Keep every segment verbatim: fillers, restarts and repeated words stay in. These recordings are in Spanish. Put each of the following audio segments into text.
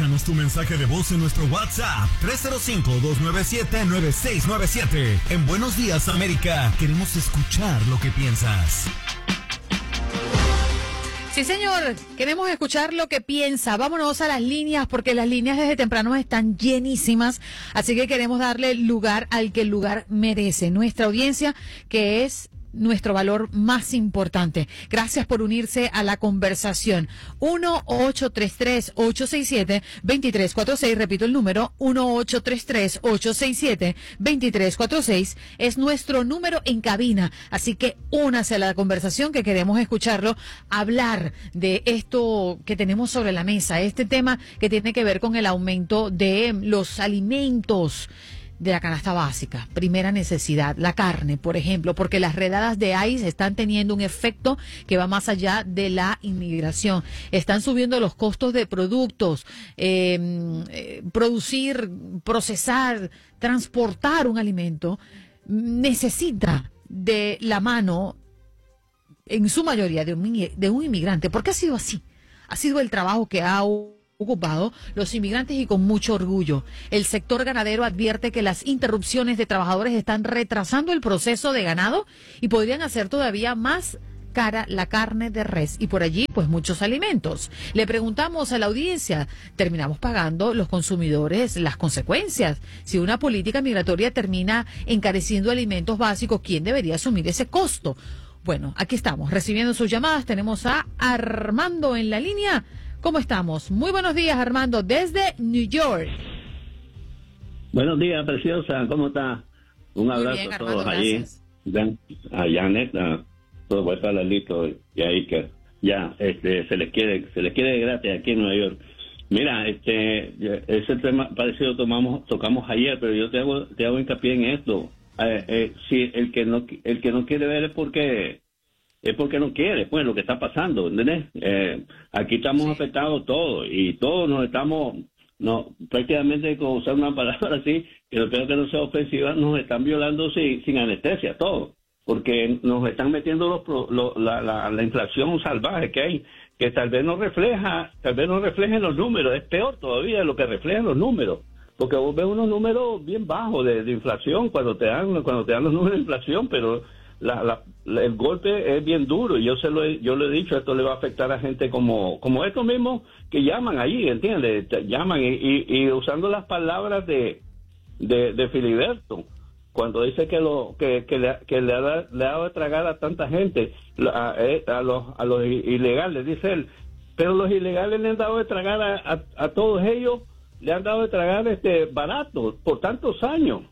Déjanos tu mensaje de voz en nuestro WhatsApp tres cero cinco, dos nueve siete, nueve seis nueve siete. En Buenos Días, América, queremos escuchar lo que piensas. Sí, señor, queremos escuchar lo que piensa. Vámonos a las líneas, porque las líneas desde temprano están llenísimas, así que queremos darle lugar al que el lugar merece, nuestra audiencia, que es nuestro valor más importante. Gracias por unirse a la conversación. uno ocho tres tres, ocho seis siete, dos tres cuatro seis, repito el número, uno ocho tres tres, ocho seis siete, dos tres cuatro seis es nuestro número en cabina, así que únase a la conversación, que queremos escucharlo hablar de esto que tenemos sobre la mesa, este tema que tiene que ver con el aumento de los alimentos de la canasta básica, primera necesidad, la carne, por ejemplo, porque las redadas de ICE están teniendo un efecto que va más allá de la inmigración. Están subiendo los costos de productos, eh, eh, producir, procesar, transportar un alimento necesita de la mano, en su mayoría, de un, de un inmigrante. ¿Por qué ha sido así? Ha sido el trabajo que ha ocupado los inmigrantes, y con mucho orgullo. El sector ganadero advierte que las interrupciones de trabajadores están retrasando el proceso de ganado y podrían hacer todavía más cara la carne de res, y por allí pues muchos alimentos. Le preguntamos a la audiencia, ¿terminamos pagando los consumidores las consecuencias? Si una política migratoria termina encareciendo alimentos básicos, ¿quién debería asumir ese costo? Bueno, aquí estamos recibiendo sus llamadas. Tenemos a Armando en la línea. ¿Cómo estamos? Muy buenos días, Armando, desde New York. Buenos días, preciosa. ¿Cómo está? Un abrazo bien, a Armando, todos allí. A Janet, a todo vuestro Alito y a Iker. Ya, este, se les quiere, se les quiere gratis aquí en Nueva York. Mira, este, ese tema parecido tomamos, tocamos ayer, pero yo te hago, te hago hincapié en esto. Eh, eh, si el que no, el que no quiere ver es porque es porque no quiere, pues, lo que está pasando, ¿entendés? Eh, aquí estamos sí. afectados todos, y todos nos estamos, no, prácticamente, con usar una palabra así, que lo peor que no sea ofensiva, nos están violando sin, sin anestesia, todos, porque nos están metiendo los, lo, la, la, la inflación salvaje que hay, que tal vez no refleja, tal vez no refleja en los números, es peor todavía de lo que reflejan los números, porque vos ves unos números bien bajos de, de inflación cuando te dan, cuando te dan los números de inflación, pero La, la, la, el golpe es bien duro, y yo se lo he, yo lo he dicho, esto le va a afectar a gente como como estos mismos que llaman allí, ¿entiendes? Te llaman y, y, y usando las palabras de de, de Filiberto, cuando dice que lo que, que, le, que le, ha, le ha dado de tragar a tanta gente, a, a, los, a los ilegales, dice él, pero los ilegales le han dado de tragar a, a, a todos ellos, le han dado de tragar este barato por tantos años.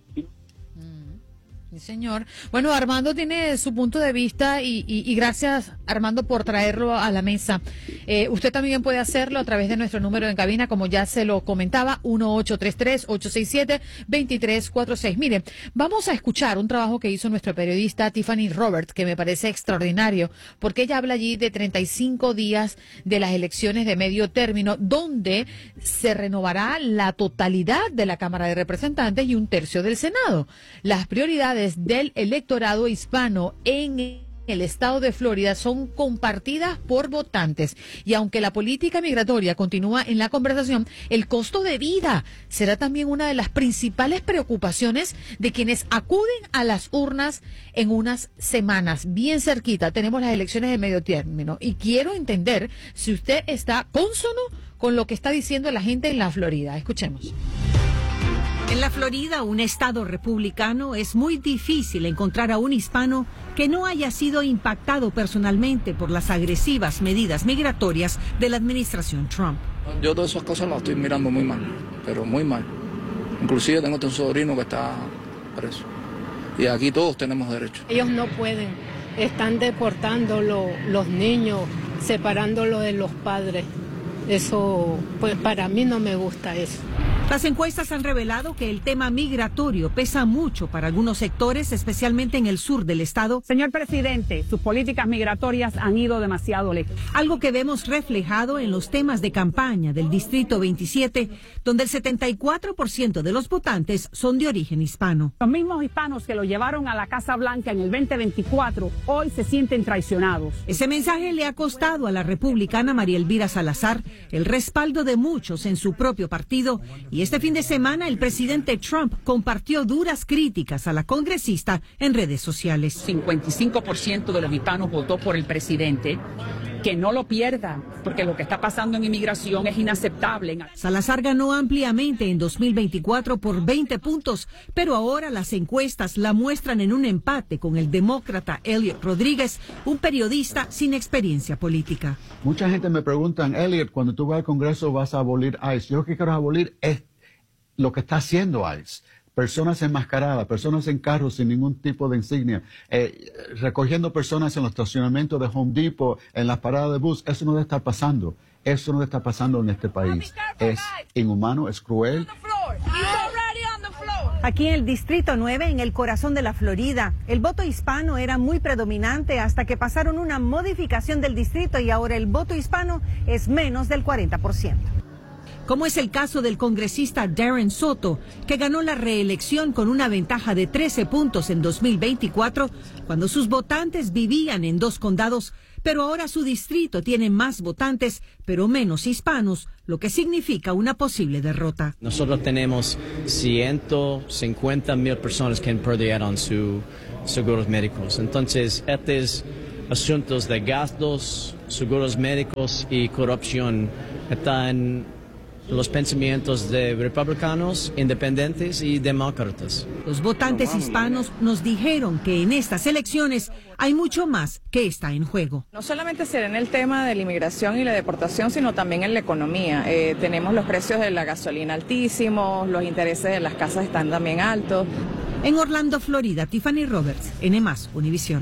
Sí, señor. Bueno, Armando tiene su punto de vista, y, y, y gracias, Armando, por traerlo a la mesa. Eh, usted también puede hacerlo a través de nuestro número en cabina, como ya se lo comentaba, uno ocho tres tres, ocho seis siete, dos tres cuatro seis. Mire, vamos a escuchar un trabajo que hizo nuestra periodista Tiffany Roberts, que me parece extraordinario, porque ella habla allí de treinta y cinco días de las elecciones de medio término, donde se renovará la totalidad de la Cámara de Representantes y un tercio del Senado. Las prioridades del electorado hispano en el estado de Florida son compartidas por votantes, y aunque la política migratoria continúa en la conversación, el costo de vida será también una de las principales preocupaciones de quienes acuden a las urnas en unas semanas. Bien cerquita tenemos las elecciones de medio término, y quiero entender si usted está cónsono con lo que está diciendo la gente en la Florida. Escuchemos. En la Florida, un estado republicano, es muy difícil encontrar a un hispano que no haya sido impactado personalmente por las agresivas medidas migratorias de la administración Trump. Yo todas esas cosas las estoy mirando muy mal, pero muy mal. Inclusive tengo un sobrino que está preso. Y aquí todos tenemos derecho. Ellos no pueden. Están deportando lo, los niños, separándolos de los padres. Eso, pues para mí no me gusta eso. Las encuestas han revelado que el tema migratorio pesa mucho para algunos sectores, especialmente en el sur del estado. Señor presidente, sus políticas migratorias han ido demasiado lejos. Algo que vemos reflejado en los temas de campaña del Distrito veintisiete, donde el setenta y cuatro por ciento de los votantes son de origen hispano. Los mismos hispanos que lo llevaron a la Casa Blanca en el veinte veinticuatro hoy se sienten traicionados. Ese mensaje le ha costado a la republicana María Elvira Salazar el respaldo de muchos en su propio partido. Y este fin de semana el presidente Trump compartió duras críticas a la congresista en redes sociales. cincuenta y cinco por ciento de los hispanos votó por el presidente. Que no lo pierda, porque lo que está pasando en inmigración es inaceptable. Salazar ganó ampliamente en dos mil veinticuatro por veinte puntos, pero ahora las encuestas la muestran en un empate con el demócrata Elliot Rodríguez, un periodista sin experiencia política. Mucha gente me pregunta, Elliot, cuando tú vas al Congreso vas a abolir ICE. Yo lo que quiero abolir es lo que está haciendo ICE. Personas enmascaradas, personas en carros sin ningún tipo de insignia, eh, recogiendo personas en los estacionamientos de Home Depot, en las paradas de bus. Eso no debe estar pasando. Eso no debe estar pasando en este país. Es inhumano, es cruel. Aquí en el Distrito nueve, en el corazón de la Florida, el voto hispano era muy predominante hasta que pasaron una modificación del distrito y ahora el voto hispano es menos del cuarenta por ciento. Como es el caso del congresista Darren Soto, que ganó la reelección con una ventaja de trece puntos en dos mil veinticuatro, cuando sus votantes vivían en dos condados, pero ahora su distrito tiene más votantes, pero menos hispanos, lo que significa una posible derrota. Nosotros tenemos ciento cincuenta mil personas que perdieron sus seguros médicos. Entonces, estos asuntos de gastos, seguros médicos y corrupción están los pensamientos de republicanos, independientes y demócratas. Los votantes hispanos nos dijeron que en estas elecciones hay mucho más que está en juego. No solamente será en el tema de la inmigración y la deportación, sino también en la economía. Eh, tenemos los precios de la gasolina altísimos, los intereses de las casas están también altos. En Orlando, Florida, Tiffany Roberts, N más, Univisión.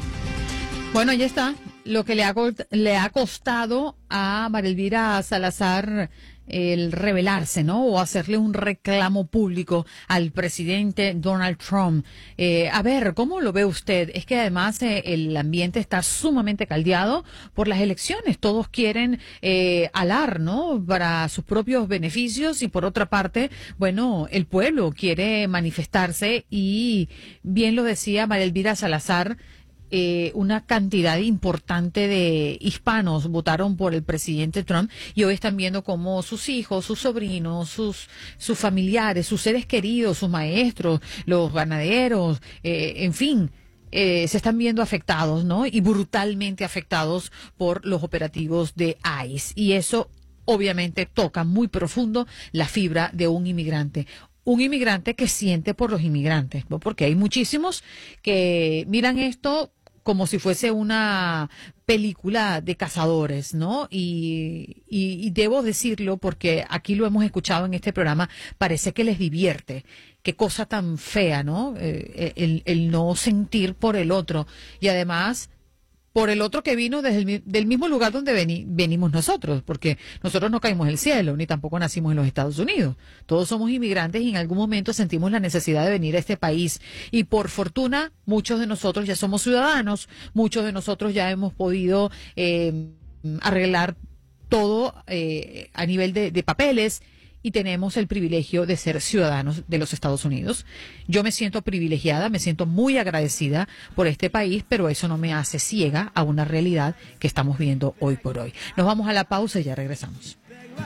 Bueno, ya está. Lo que le ha, le ha costado a María Elvira Salazar el rebelarse, ¿no? O hacerle un reclamo público al presidente Donald Trump. Eh, a ver, ¿cómo lo ve usted? Es que además eh, el ambiente está sumamente caldeado por las elecciones. Todos quieren eh, alar, ¿no? Para sus propios beneficios y por otra parte, bueno, el pueblo quiere manifestarse y bien lo decía María Elvira Salazar, Eh, una cantidad importante de hispanos votaron por el presidente Trump y hoy están viendo cómo sus hijos, sus sobrinos, sus sus familiares, sus seres queridos, sus maestros, los ganaderos, eh, en fin, eh, se están viendo afectados, ¿no? Y brutalmente afectados por los operativos de ICE. Y eso obviamente toca muy profundo la fibra de un inmigrante. Un inmigrante que siente por los inmigrantes, ¿no? Porque hay muchísimos que miran esto como si fuese una película de cazadores, ¿no? Y, y, y debo decirlo porque aquí lo hemos escuchado en este programa, parece que les divierte. Qué cosa tan fea, ¿no? Eh, el, el no sentir por el otro. Y además, por el otro que vino desde el del mismo lugar donde veni, venimos nosotros, porque nosotros no caímos del cielo, ni tampoco nacimos en los Estados Unidos. Todos somos inmigrantes y en algún momento sentimos la necesidad de venir a este país. Y por fortuna, muchos de nosotros ya somos ciudadanos, muchos de nosotros ya hemos podido eh, arreglar todo eh, a nivel de, de papeles, y tenemos el privilegio de ser ciudadanos de los Estados Unidos. Yo me siento privilegiada, me siento muy agradecida por este país, pero eso no me hace ciega a una realidad que estamos viendo hoy por hoy. Nos vamos a la pausa y ya regresamos.